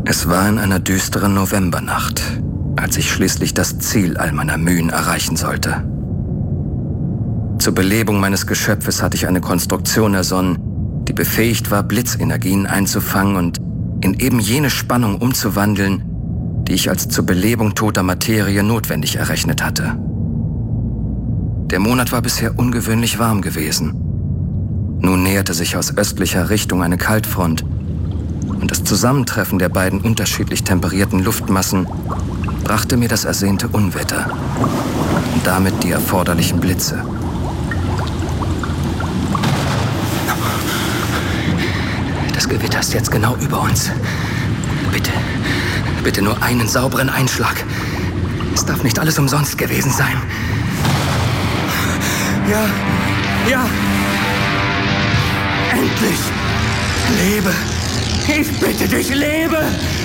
Es war in einer düsteren Novembernacht, als ich schließlich das Ziel all meiner Mühen erreichen sollte. Zur Belebung meines Geschöpfes hatte ich eine Konstruktion ersonnen, die befähigt war, Blitzenergien einzufangen und in eben jene Spannung umzuwandeln, die ich als zur Belebung toter Materie notwendig errechnet hatte. Der Monat war bisher ungewöhnlich warm gewesen. Nun näherte sich aus östlicher Richtung eine Kaltfront und das Zusammentreffen der beiden unterschiedlich temperierten Luftmassen brachte mir das ersehnte Unwetter und damit die erforderlichen Blitze. Das Gewitter ist jetzt genau über uns. Bitte nur einen sauberen Einschlag. Es darf nicht alles umsonst gewesen sein. Ja. Endlich. Lebe. Ich bitte dich, lebe.